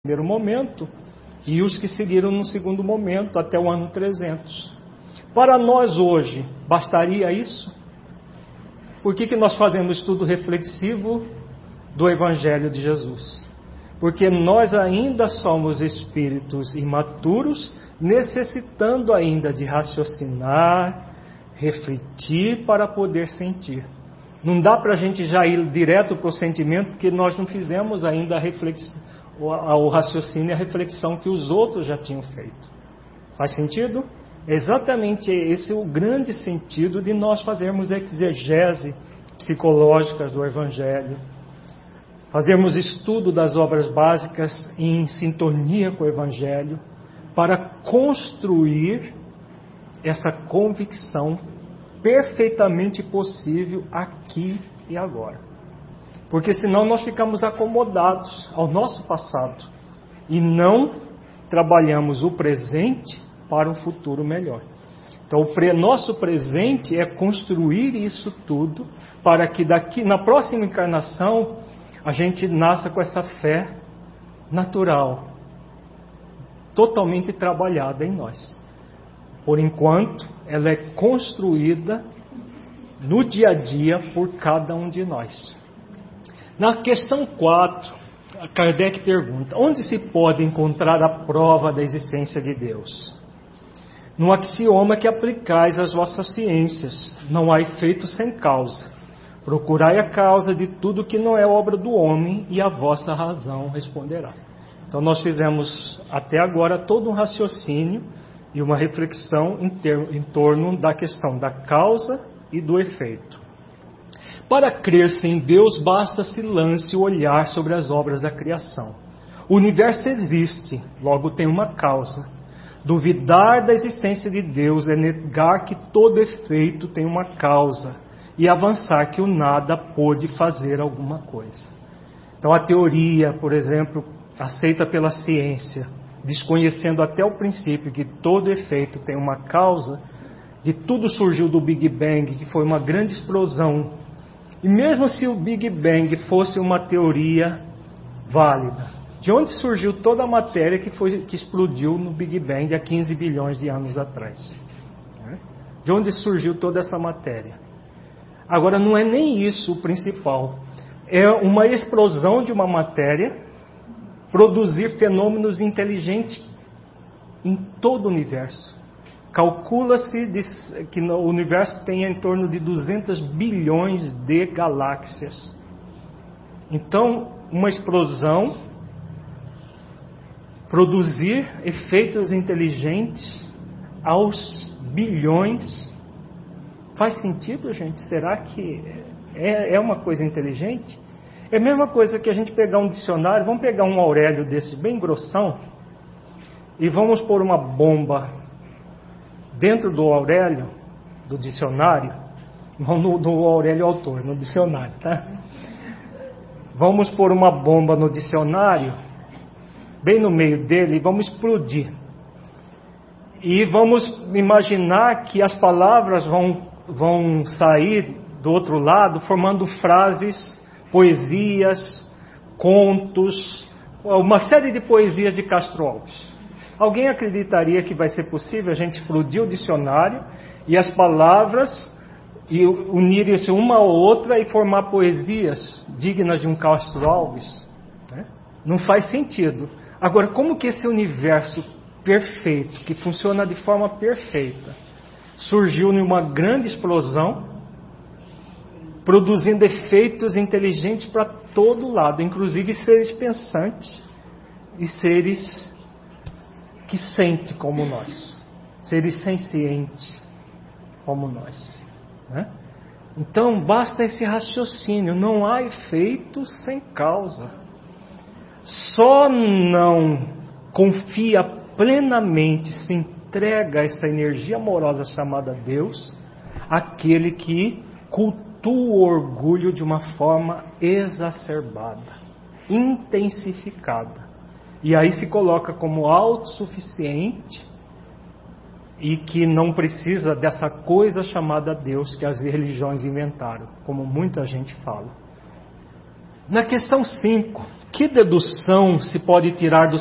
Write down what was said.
primeiro momento e os que seguiram no segundo momento até o ano 300. Para nós hoje, bastaria isso? Por que nós fazemos estudo reflexivo do Evangelho de Jesus? Porque nós ainda somos espíritos imaturos, necessitando ainda de raciocinar, refletir para poder sentir. Não dá para a gente já ir direto para o sentimento, porque nós não fizemos ainda o raciocínio e a reflexão que os outros já tinham feito. Faz sentido? Exatamente esse é o grande sentido de nós fazermos exegese psicológica do Evangelho, fazermos estudo das obras básicas em sintonia com o Evangelho, para construir essa convicção perfeitamente possível aqui e agora. Porque senão nós ficamos acomodados ao nosso passado e não trabalhamos o presente para um futuro melhor. Então, nosso presente é construir isso tudo para que na próxima encarnação a gente nasça com essa fé natural, totalmente trabalhada em nós. Por enquanto, ela é construída no dia a dia por cada um de nós. Na questão 4, Kardec pergunta: onde se pode encontrar a prova da existência de Deus? No axioma que aplicais às vossas ciências: não há efeito sem causa. Procurai a causa de tudo que não é obra do homem, e a vossa razão responderá. Então nós fizemos até agora todo um raciocínio e uma reflexão em torno da questão da causa e do efeito. Para crer-se em Deus, basta-se lance o olhar sobre as obras da criação. O universo existe, logo tem uma causa. Duvidar da existência de Deus é negar que todo efeito tem uma causa e avançar que o nada pôde fazer alguma coisa. Então a teoria, por exemplo, aceita pela ciência, desconhecendo até o princípio que todo efeito tem uma causa, de tudo surgiu do Big Bang, que foi uma grande explosão. E mesmo se o Big Bang fosse uma teoria válida, de onde surgiu toda a matéria que explodiu no Big Bang há 15 bilhões de anos atrás? De onde surgiu toda essa matéria? Agora, não é nem isso o principal. É uma explosão de uma matéria produzir fenômenos inteligentes em todo o universo. Calcula-se que o universo tem em torno de 200 bilhões de galáxias. Então, uma explosão produzir efeitos inteligentes aos bilhões. Faz sentido, gente? Será que é uma coisa inteligente? É a mesma coisa que a gente pegar um dicionário, vamos pegar um Aurélio desse bem grossão e vamos pôr uma bomba dentro do Aurélio, do dicionário, não do Aurélio autor, no dicionário, tá? Vamos pôr uma bomba no dicionário, bem no meio dele, e vamos explodir. E vamos imaginar que as palavras vão sair do outro lado, formando frases, poesias, contos, uma série de poesias de Castro Alves. Alguém acreditaria que vai ser possível a gente explodir o dicionário e as palavras e unirem-se uma a outra e formar poesias dignas de um Castro Alves? Não faz sentido. Agora, como que esse universo perfeito, que funciona de forma perfeita, surgiu numa grande explosão, produzindo efeitos inteligentes para todo lado, inclusive seres pensantes e seres que sentem como nós, seres sencientes como nós, Então basta esse raciocínio, não há efeito sem causa. Só não confia plenamente, se entrega a essa energia amorosa chamada Deus, aquele que cultua o orgulho de uma forma exacerbada, intensificada. E aí se coloca como autossuficiente e que não precisa dessa coisa chamada Deus que as religiões inventaram, como muita gente fala. Na questão 5, que dedução se pode tirar do